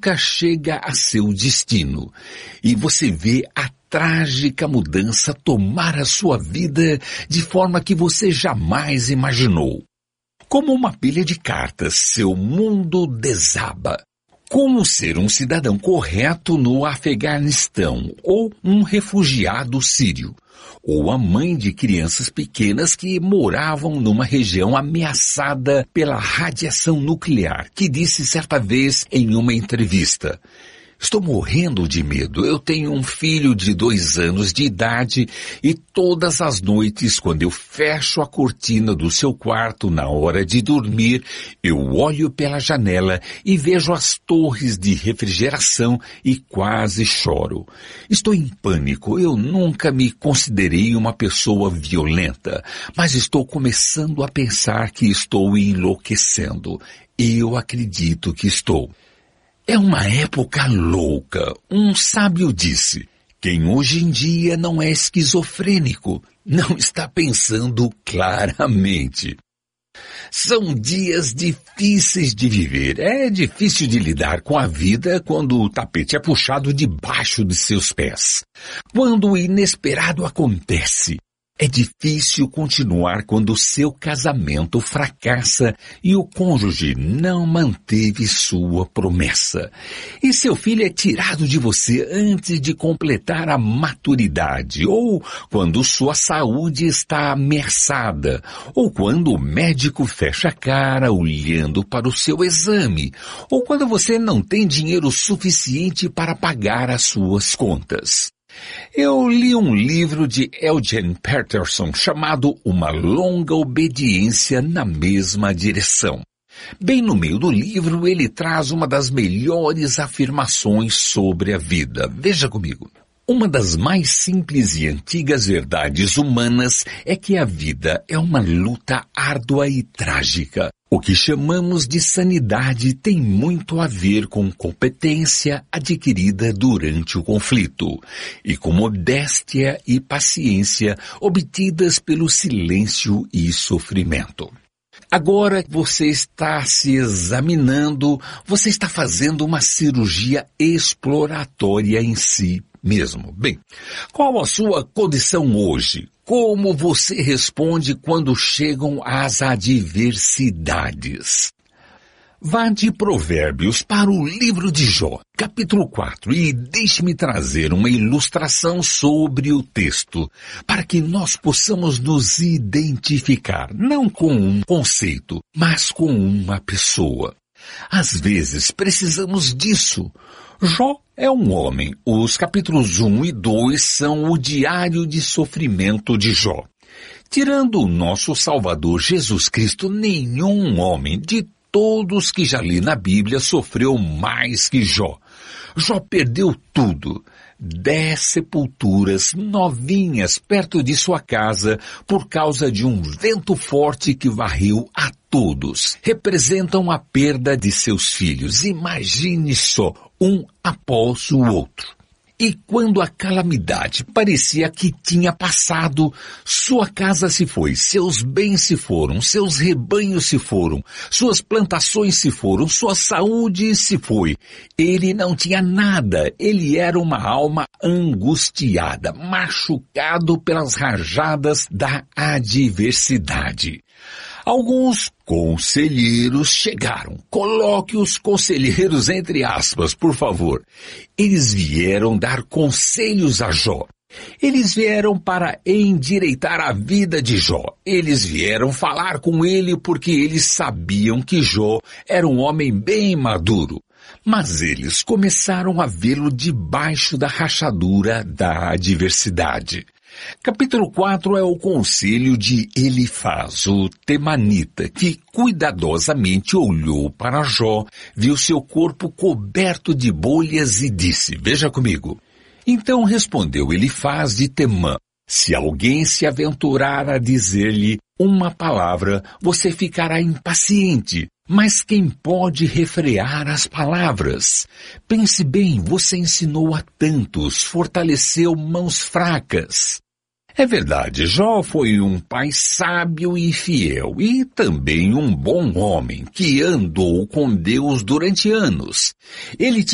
nunca chega a seu destino. E você vê a trágica mudança tomar a sua vida de forma que você jamais imaginou. Como uma pilha de cartas, seu mundo desaba. Como ser um cidadão correto no Afeganistão ou um refugiado sírio, ou a mãe de crianças pequenas que moravam numa região ameaçada pela radiação nuclear, que disse certa vez em uma entrevista: "Estou morrendo de medo. Eu tenho um filho de 2 anos de idade e todas as noites, quando eu fecho a cortina do seu quarto na hora de dormir, eu olho pela janela e vejo as torres de refrigeração e quase choro. Estou em pânico. Eu nunca me considerei uma pessoa violenta, mas estou começando a pensar que estou enlouquecendo. Eu acredito que estou." É uma época louca. Um sábio disse: quem hoje em dia não é esquizofrênico, não está pensando claramente. São dias difíceis de viver. É difícil de lidar com a vida quando o tapete é puxado debaixo de seus pés. Quando o inesperado acontece. É difícil continuar quando o seu casamento fracassa e o cônjuge não manteve sua promessa. E seu filho é tirado de você antes de completar a maturidade, ou quando sua saúde está ameaçada, ou quando o médico fecha a cara olhando para o seu exame, ou quando você não tem dinheiro suficiente para pagar as suas contas. Eu li um livro de Eugene Peterson chamado Uma Longa Obediência na Mesma Direção. Bem no meio do livro, ele traz uma das melhores afirmações sobre a vida. Veja comigo. Uma das mais simples e antigas verdades humanas é que a vida é uma luta árdua e trágica. O que chamamos de sanidade tem muito a ver com competência adquirida durante o conflito e com modéstia e paciência obtidas pelo silêncio e sofrimento. Agora você está se examinando, você está fazendo uma cirurgia exploratória em si mesmo. Bem, qual a sua condição hoje? Como você responde quando chegam as adversidades? Vá de Provérbios para o livro de Jó, capítulo 4, e deixe-me trazer uma ilustração sobre o texto, para que nós possamos nos identificar, não com um conceito, mas com uma pessoa. Às vezes precisamos disso. Jó é um homem. Os capítulos 1 e 2 são o diário de sofrimento de Jó. Tirando o nosso Salvador Jesus Cristo, nenhum homem de todos que já li na Bíblia sofreu mais que Jó. Jó perdeu tudo. 10 sepulturas novinhas perto de sua casa por causa de um vento forte que varreu a todos. Representam a perda de seus filhos. Imagine só, um após o outro. E quando a calamidade parecia que tinha passado, sua casa se foi, seus bens se foram, seus rebanhos se foram, suas plantações se foram, sua saúde se foi. Ele não tinha nada, ele era uma alma angustiada, machucado pelas rajadas da adversidade. Alguns conselheiros chegaram. Coloque os conselheiros entre aspas, por favor. Eles vieram dar conselhos a Jó. Eles vieram para endireitar a vida de Jó. Eles vieram falar com ele porque eles sabiam que Jó era um homem bem maduro. Mas eles começaram a vê-lo debaixo da rachadura da adversidade. Capítulo 4 é o conselho de Elifaz, o temanita, que cuidadosamente olhou para Jó, viu seu corpo coberto de bolhas e disse, veja comigo. Então respondeu Elifaz de Temã, se alguém se aventurar a dizer-lhe uma palavra, você ficará impaciente. Mas quem pode refrear as palavras? Pense bem, você ensinou a tantos, fortaleceu mãos fracas. É verdade, Jó foi um pai sábio e fiel, e também um bom homem, que andou com Deus durante anos. Ele